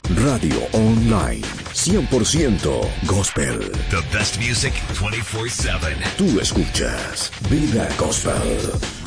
Radio Online. 100% Gospel. The best music 24/7. Tú escuchas Vida Gospel.